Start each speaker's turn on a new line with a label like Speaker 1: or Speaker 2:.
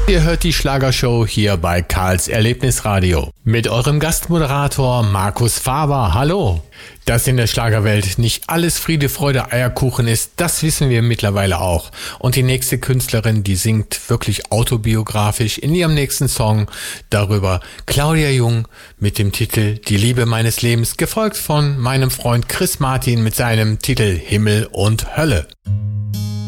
Speaker 1: Ihr hört die Schlagershow hier bei Karls Erlebnisradio. Mit eurem Gastmoderator Markus Faber. Hallo! Dass in der Schlagerwelt nicht alles Friede, Freude, Eierkuchen ist, das wissen wir mittlerweile auch. Und die nächste Künstlerin, die singt wirklich autobiografisch in ihrem nächsten Song darüber. Claudia Jung mit dem Titel Die Liebe meines Lebens, gefolgt von meinem Freund Chris Martin mit seinem Titel Himmel und Hölle.